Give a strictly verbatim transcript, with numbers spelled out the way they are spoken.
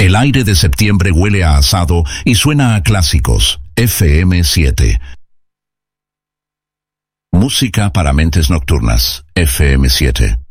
El aire de septiembre huele a asado y suena a clásicos. F M siete. Música para mentes nocturnas. F M siete.